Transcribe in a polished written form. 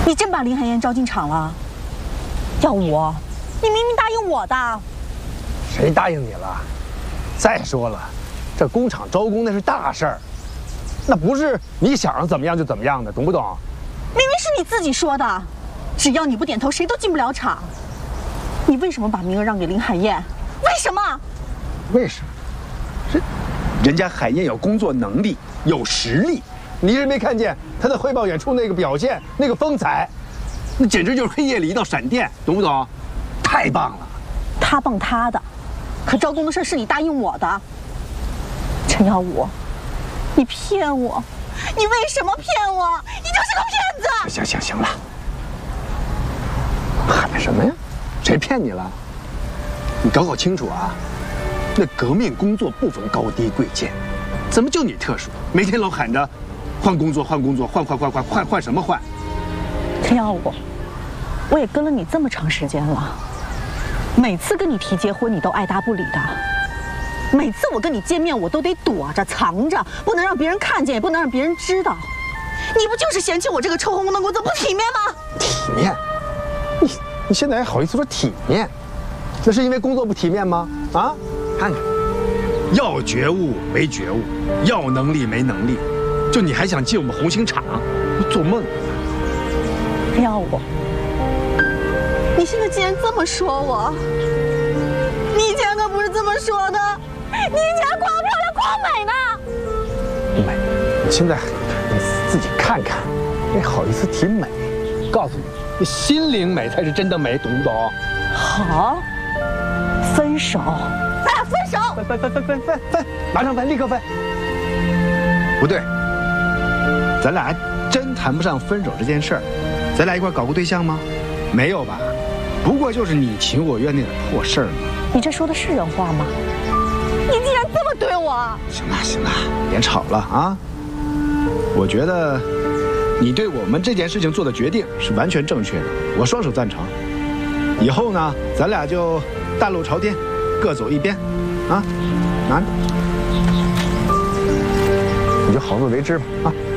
你真把林海燕招进厂了？要我，你明明答应我的。 谁答应你了？再说了，这工厂招工那是大事儿，那不是你想怎么样就怎么样的，懂不懂？ 明明是你自己说的，只要你不点头，谁都进不了厂。你为什么把名额让给林海燕？为什么？ 为什么？人家海燕有工作能力，有实力，你是没看见她在汇报演出那个表现，那个风采，那简直就是黑夜里一道闪电，懂不懂？太棒了！ 他棒他的，可招工的事是你答应我的。陈耀武，你骗我！你为什么骗我？你就是个骗子！ 行了，喊什么呀？谁骗你了？你搞清楚啊！那革命工作不分高低贵贱，怎么就你特殊？每天老喊着换工作，换什么换？ 陈耀武，我也跟了你这么长时间了，每次跟你提结婚，你都爱答不理的。每次我跟你见面，我都得躲着藏着，不能让别人看见，也不能让别人知道。你不就是嫌弃我这个臭烘烘的工作不体面吗？ 体面？你现在还好意思说体面？那是因为工作不体面吗？啊，看看，要觉悟没觉悟，要能力没能力，就你还想进我们红星厂？你做梦！ 要我？你现在既然这么说我，你以前可不是这么说的。你以前光漂亮光美呢。 美，你现在你自己看看，你好意思提美？告诉你，你心灵美才是真的美，懂不懂？ 好，分手。分手！ 分，马上分，立刻分。不对，咱俩还真谈不上分手这件事儿。咱俩一块搞过对象吗？没有吧？不过就是你情我愿那点破事儿嘛。 你这说的是人话吗？你竟然这么对我！ 行了，别吵了啊！我觉得你对我们这件事情做的决定是完全正确的，我双手赞成。以后呢，咱俩就大路朝天，各走一边，啊，拿着，你就好自为之吧，啊。